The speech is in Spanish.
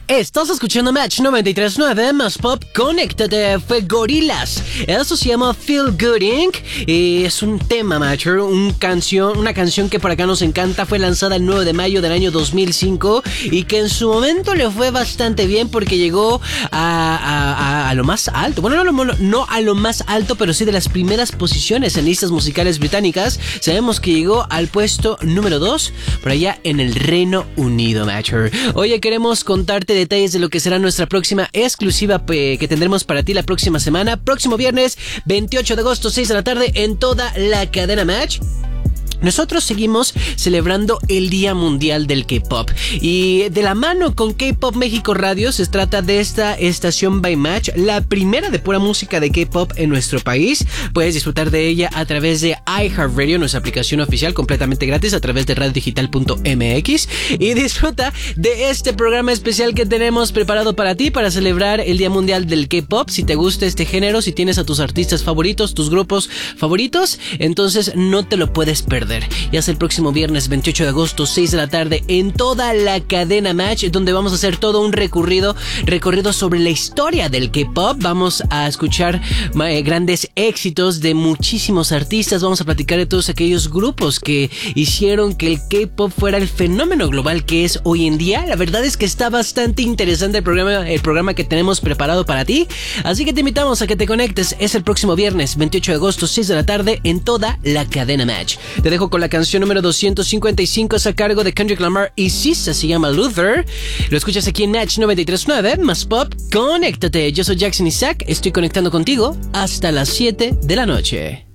Estás escuchando Match 93.9 más Pop. Conéctate, fue Gorillaz. Eso se llama Feel Good Inc. Es un tema, Matcher, una canción que por acá nos encanta. Fue lanzada el 9 de mayo del año 2005 y que en su momento le fue bastante bien porque llegó a lo más alto. Bueno, no a lo más alto, pero sí de las primeras posiciones en listas musicales británicas. Sabemos que llegó al puesto número 2 por allá en el Reino Unido, Matcher. Oye, queremos contarte detalles de lo que será nuestra próxima exclusiva que tendremos para ti la próxima semana. Próximo viernes 28 de agosto, 6 de la tarde en toda la cadena Match. Nosotros seguimos celebrando el Día Mundial del K-Pop y de la mano con K-Pop México Radio se trata de esta estación by Match, la primera de pura música de K-Pop en nuestro país. Puedes disfrutar de ella a través de iHeartRadio, nuestra aplicación oficial completamente gratis a través de radiodigital.mx, y disfruta de este programa especial que tenemos preparado para ti para celebrar el Día Mundial del K-Pop. Si te gusta este género, si tienes a tus artistas favoritos, tus grupos favoritos, entonces no te lo puedes perder. Ya es el próximo viernes 28 de agosto, 6 de la tarde en toda la cadena Match, donde vamos a hacer todo un recorrido sobre la historia del K-Pop. Vamos a escuchar grandes éxitos de muchísimos artistas. Vamos a platicar de todos aquellos grupos que hicieron que el K-Pop fuera el fenómeno global que es hoy en día. La verdad es que está bastante interesante el programa que tenemos preparado para ti. Así que te invitamos a que te conectes. Es el próximo viernes 28 de agosto, 6 de la tarde en toda la cadena Match. Te dejo con la canción número 255, es a cargo de Kendrick Lamar y SZA, se llama Luther. Lo escuchas aquí en Match 93.9 más Pop. Conéctate, yo soy Jackson Isaac, estoy conectando contigo hasta las 7 de la noche.